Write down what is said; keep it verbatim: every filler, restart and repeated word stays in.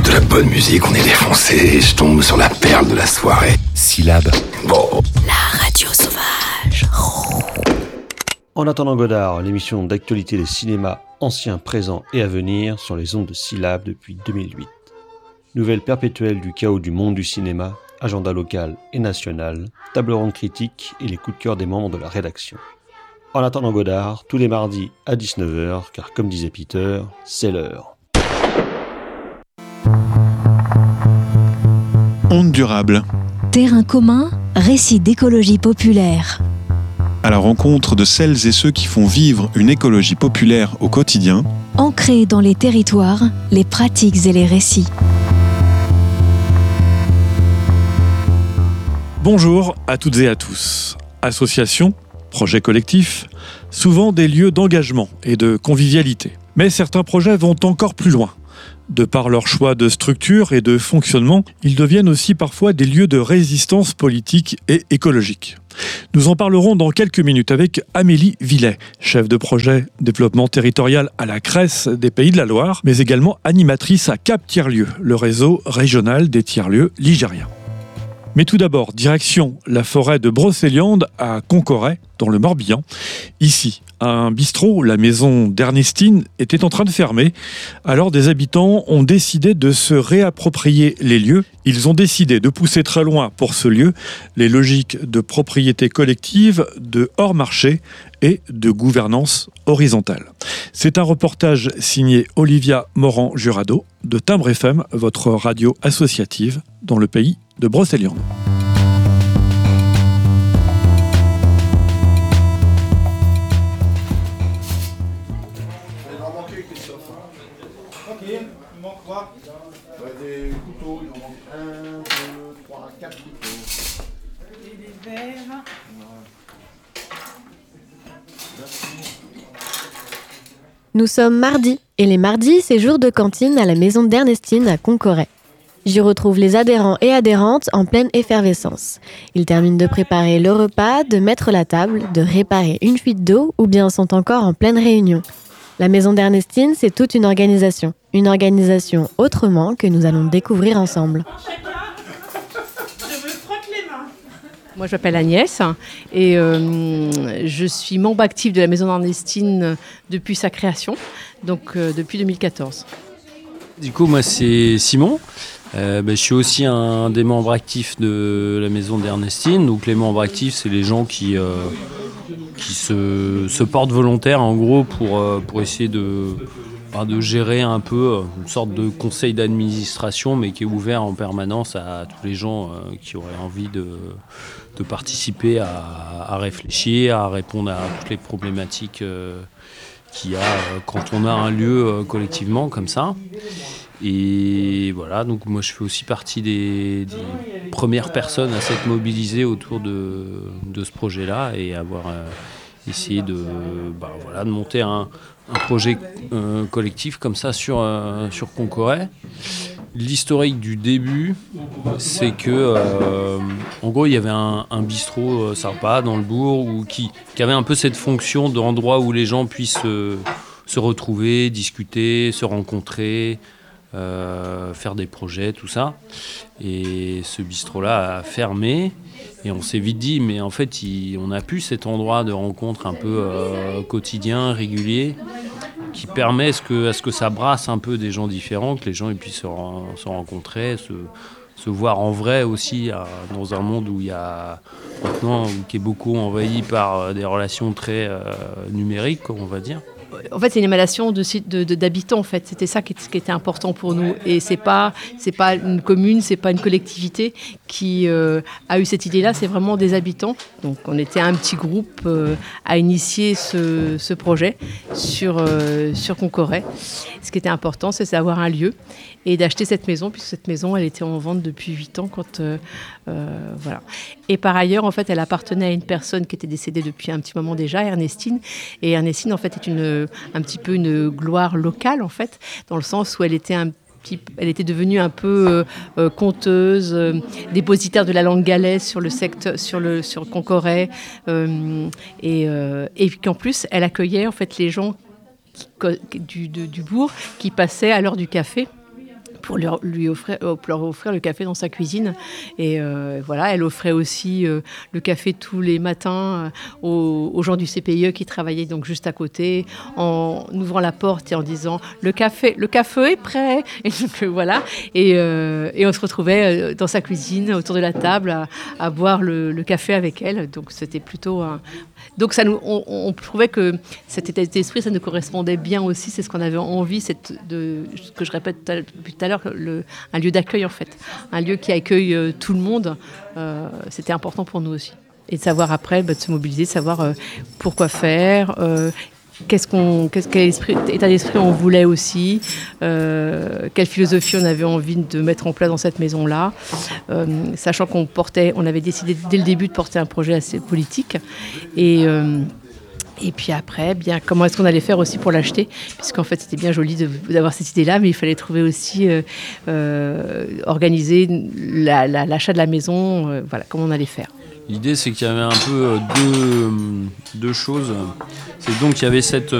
de la bonne musique, on est défoncé et je tombe sur la perle de la soirée. Syllabe. Bon. La radio sauvage. En attendant Godard, l'émission d'actualité des cinémas anciens, présents et à venir sur les ondes de Syllabe depuis deux mille huit. Nouvelle perpétuelle du chaos du monde du cinéma, agenda local et national, table ronde critique et les coups de cœur des membres de la rédaction. En attendant Godard, tous les mardis à dix-neuf heures, car comme disait Peter, c'est l'heure. Ondes durables. Terrain commun, récit d'écologie populaire. À la rencontre de celles et ceux qui font vivre une écologie populaire au quotidien. Ancrés dans les territoires, les pratiques et les récits. Bonjour à toutes et à tous. Associations, projets collectifs, souvent des lieux d'engagement et de convivialité. Mais certains projets vont encore plus loin. De par leur choix de structure et de fonctionnement, ils deviennent aussi parfois des lieux de résistance politique et écologique. Nous en parlerons dans quelques minutes avec Amélie Villet, chef de projet développement territorial à la C R E S des Pays de la Loire, mais également animatrice à Cap Tiers-Lieux, le réseau régional des tiers-lieux ligériens. Mais tout d'abord, direction la forêt de Brocéliande à Concoret, dans le Morbihan. Ici, un bistrot, la maison d'Ernestine, était en train de fermer. Alors des habitants ont décidé de se réapproprier les lieux. Ils ont décidé de pousser très loin pour ce lieu les logiques de propriété collective, de hors-marché et de gouvernance horizontale. C'est un reportage signé Olivia Morand-Jurado de Timbre F M, votre radio associative dans le pays de Brocéliande. Ok, il manque quoi? Des couteaux, il en manque un, deux, trois, quatre couteaux. Et des verres. Nous sommes mardi, et les mardis, c'est jour de cantine à la maison d'Ernestine à Concoret. J'y retrouve les adhérents et adhérentes en pleine effervescence. Ils terminent de préparer le repas, de mettre la table, de réparer une fuite d'eau ou bien sont encore en pleine réunion. La maison d'Ernestine, c'est toute une organisation. Une organisation autrement que nous allons découvrir ensemble. Je me frotte les mains. Moi, je m'appelle Agnès et euh, je suis membre actif de la maison d'Ernestine depuis sa création, donc euh, depuis deux mille quatorze. Du coup, moi, c'est Simon. Euh, ben, je suis aussi un des membres actifs de la maison d'Ernestine. Donc, les membres actifs, c'est les gens qui, euh, qui se, se portent volontaires, en gros, pour, euh, pour essayer de, ben, de gérer un peu une sorte de conseil d'administration, mais qui est ouvert en permanence à tous les gens euh, qui auraient envie de, de participer à, à réfléchir, à répondre à toutes les problématiques euh, qu'il y a euh, quand on a un lieu euh, collectivement comme ça. Et voilà, donc moi je fais aussi partie des, des premières personnes à s'être mobilisées autour de, de ce projet-là et avoir euh, essayé de, bah, voilà, de monter un, un projet euh, collectif comme ça sur, euh, sur Concoret. L'historique du début, c'est que euh, en gros il y avait un, un bistrot euh, sympa dans le bourg où, qui, qui avait un peu cette fonction d'endroit où les gens puissent euh, se retrouver, discuter, se rencontrer, Euh, faire des projets, tout ça. Et ce bistrot-là a fermé et on s'est vite dit, mais en fait, il, on n'a plus cet endroit de rencontre un peu euh, quotidien, régulier, qui permet à ce, que, à ce que ça brasse un peu des gens différents, que les gens ils puissent se, se rencontrer, se, se voir en vrai aussi, euh, dans un monde où il y a maintenant, qui est beaucoup envahi par des relations très euh, numériques, on va dire. En fait, c'est une émanation de, de, de, d'habitants, en fait. C'était ça qui, qui était important pour nous. Et c'est pas, c'est pas une commune, c'est pas une collectivité qui euh, a eu cette idée-là, c'est vraiment des habitants. Donc, on était un petit groupe euh, à initier ce, ce projet sur, euh, sur Concoret. Ce qui était important, c'est d'avoir un lieu et d'acheter cette maison, puisque cette maison, elle était en vente depuis huit ans. Quand, euh, euh, voilà. Et par ailleurs, en fait, elle appartenait à une personne qui était décédée depuis un petit moment déjà, Ernestine. Et Ernestine, en fait, est une, un petit peu une gloire locale, en fait, dans le sens où elle était un elle était devenue un peu euh, conteuse, euh, dépositaire de la langue galaise sur le secteur, sur le sur Concoret, euh, et, euh, et qu'en plus elle accueillait en fait les gens qui, du, du, du bourg qui passaient à l'heure du café pour leur, lui offrir, pour leur offrir le café dans sa cuisine. Et euh, voilà, elle offrait aussi euh, le café tous les matins euh, aux, aux gens du C P I E qui travaillaient donc juste à côté, en ouvrant la porte et en disant « le café, le café est prêt !» Et donc euh, voilà, et, euh, et on se retrouvait dans sa cuisine, autour de la table, à, à boire le, le café avec elle. Donc c'était plutôt... Un... Donc ça nous, on, on trouvait que cet état d'esprit, ça nous correspondait bien aussi, c'est ce qu'on avait envie, cette, de, ce que je répète depuis tout à l'heure, le, un lieu d'accueil en fait, un lieu qui accueille euh, tout le monde, euh, c'était important pour nous aussi. Et de savoir après, bah, de se mobiliser, de savoir euh, pourquoi faire, euh, qu'est-ce qu'on, qu'est-ce, quel esprit, état d'esprit on voulait aussi, euh, quelle philosophie on avait envie de mettre en place dans cette maison-là, euh, sachant qu'on portait, on avait décidé dès le début de porter un projet assez politique. Et... Euh, Et puis après, bien, comment est-ce qu'on allait faire aussi pour l'acheter ? Puisqu'en fait, c'était bien joli de, d'avoir cette idée-là, mais il fallait trouver aussi, euh, euh, organiser la, la, l'achat de la maison, euh, voilà, comment on allait faire. L'idée, c'est qu'il y avait un peu deux, deux choses. C'est donc qu'il y avait cette